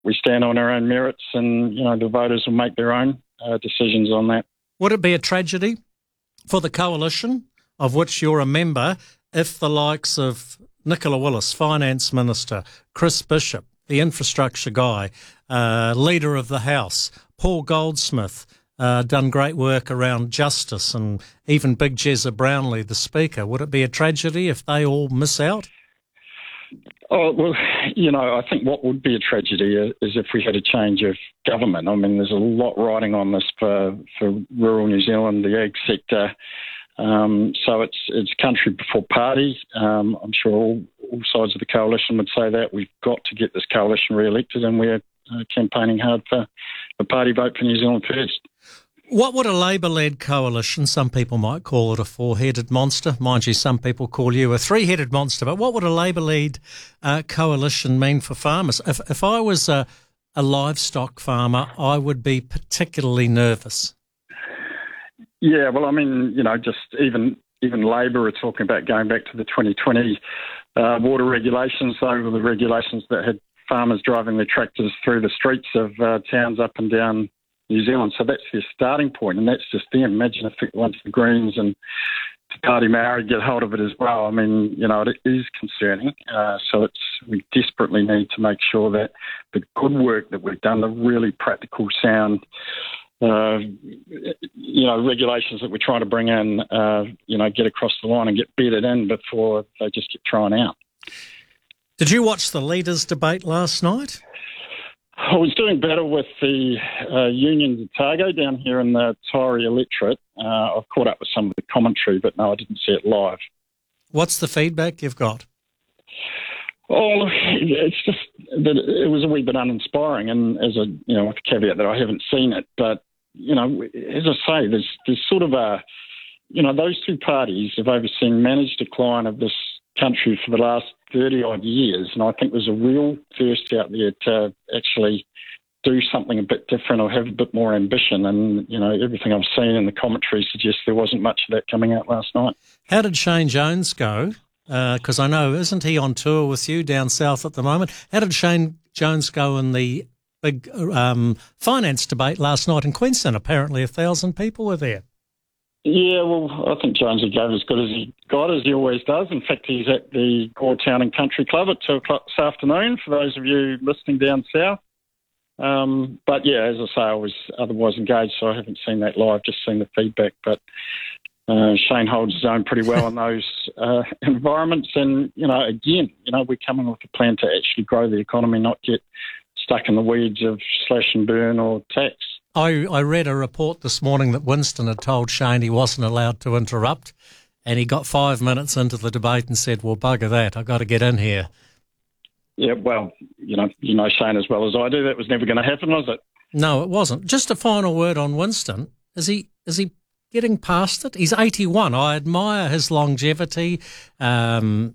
we stand on our own merits, and the voters will make their own decisions on that. Would it be a tragedy for the coalition, of which you're a member, if the likes of Nicola Willis, Finance Minister, Chris Bishop, the infrastructure guy, Leader of the House, Paul Goldsmith, done great work around justice, and even Big Jezza Brownlee, the Speaker, would it be a tragedy if they all miss out? Oh, well, I think what would be a tragedy is if we had a change of government. I mean, there's a lot riding on this for rural New Zealand, the ag sector. So it's country before party. I'm sure all sides of the coalition would say that. We've got to get this coalition re-elected, and we're campaigning hard for the party vote for New Zealand First. What would a Labour-led coalition, some people might call it a four-headed monster, mind you, some people call you a three-headed monster, but what would a Labour-led coalition mean for farmers? If I was a livestock farmer, I would be particularly nervous. Yeah, well, I mean, just even Labour are talking about going back to the 2020 water regulations. Those were the regulations that had farmers driving their tractors through the streets of towns up and down New Zealand. So that's their starting point, and that's just them. Imagine if once the Greens and Te Pāti Māori get hold of it as well. I mean, it is concerning. So we desperately need to make sure that the good work that we've done, the really practical, sound, regulations that we're trying to bring in, get across the line and get bedded in before they just get thrown out. Did you watch the leaders' debate last night? I was doing battle with the Union Otago down here in the Taieri electorate. I've caught up with some of the commentary, but no, I didn't see it live. What's the feedback you've got? Oh, it's just that it was a wee bit uninspiring, and with the caveat that I haven't seen it, but as I say, there's sort of those two parties have overseen managed decline of this country for the last 30-odd years, and I think there's a real thirst out there to actually do something a bit different or have a bit more ambition, and, everything I've seen in the commentary suggests there wasn't much of that coming out last night. How did Shane Jones go? Because I know, isn't he on tour with you down south at the moment? How did Shane Jones go in the big finance debate last night in Queensland? Apparently 1,000 people were there. Yeah, well, I think Jonesy gave as good as he got, as he always does. In fact, he's at the Gore Town and Country Club at 2 o'clock this afternoon, for those of you listening down south. But, yeah, as I say, I was otherwise engaged, so I haven't seen that live, just seen the feedback. But Shane holds his own pretty well in those environments. And, again, we're coming with a plan to actually grow the economy, not get stuck in the weeds of slash and burn or tax. I read a report this morning that Winston had told Shane he wasn't allowed to interrupt, and he got 5 minutes into the debate and said, well, bugger that, I've got to get in here. Yeah, well, you know Shane as well as I do. That was never going to happen, was it? No, it wasn't. Just a final word on Winston. Is he getting past it? He's 81. I admire his longevity, and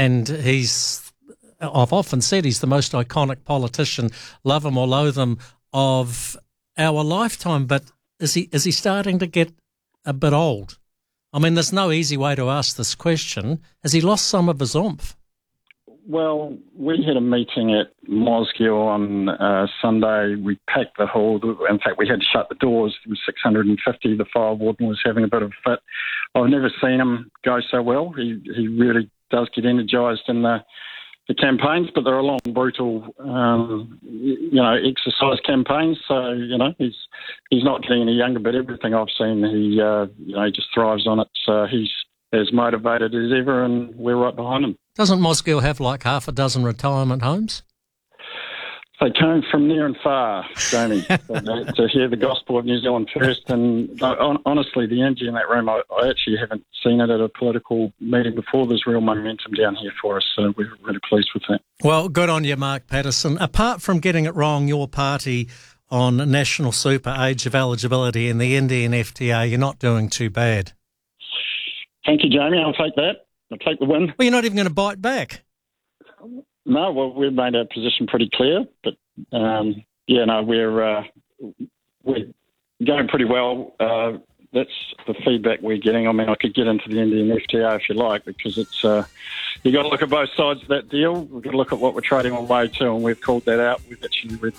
I've often said he's the most iconic politician, love him or loathe him, of our lifetime. But is he starting to get a bit old? I mean, there's no easy way to ask this question. Has he lost some of his oomph? Well, we had a meeting at Mosgiel on Sunday. We packed the hall. In fact, we had to shut the doors. There was 650. The fire warden was having a bit of a fit. I've never seen him go so well. He really does get energised in the campaigns, but they're a long, brutal, exercise campaigns. So, he's not getting any younger, but everything I've seen, he just thrives on it. So he's as motivated as ever, and we're right behind him. Doesn't Mosgiel have like half a dozen retirement homes? They came from near and far, Jamie, to hear the gospel of New Zealand First. And honestly, the energy in that room, I actually haven't seen it at a political meeting before. There's real momentum down here for us, so we're really pleased with that. Well, good on you, Mark Patterson. Apart from getting it wrong, your party on national super age of eligibility and the Indian FTA, you're not doing too bad. Thank you, Jamie. I'll take that. I'll take the win. Well, you're not even going to bite back. No, well, we've made our position pretty clear, but we're going pretty well. that's the feedback we're getting. I mean, I could get into the Indian FTA if you like, because it's you got to look at both sides of that deal. We've got to look at what we're trading on way to, and we've called that out. We've actually